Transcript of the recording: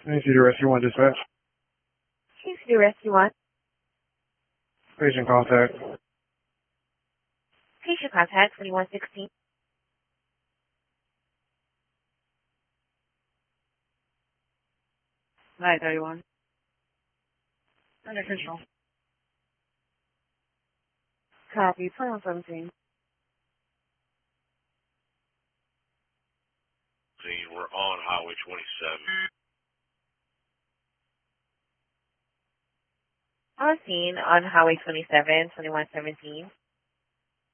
Easy to Rescue 1 dispatch. Easy to Rescue 1. Patient contact. Patient contact 2116. Hi, 31. Under control. Copy, 2117. We're on Highway 27. On scene on Highway 27, 2117.